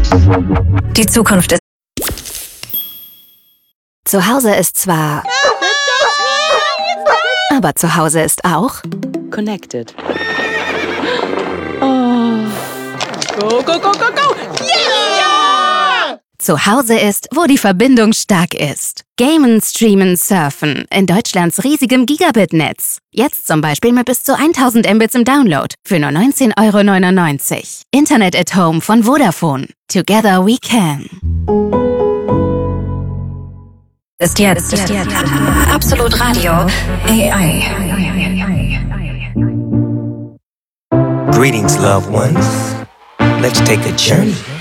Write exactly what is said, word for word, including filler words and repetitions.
Die Zukunft ist... Zu Hause ist zwar... Aber zu Hause ist auch... Connected. Oh. Go, go, go, go, go! Yeah! Zu Hause ist, wo die Verbindung stark ist. Gamen, Streamen, Surfen in Deutschlands riesigem Gigabit-Netz. Jetzt zum Beispiel mit bis zu tausend Mbits im Download für nur neunzehn Euro neunundneunzig. Internet at Home von Vodafone. Together we can. Ist jetzt, ist jetzt. Absolut Radio A I. Greetings, loved ones. Let's take a journey